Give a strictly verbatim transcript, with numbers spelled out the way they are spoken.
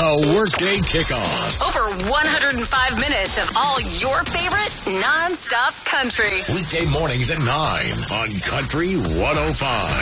The Workday Kickoff. Over one hundred five minutes of all your favorite non-stop country. Weekday mornings at nine on Country one oh five.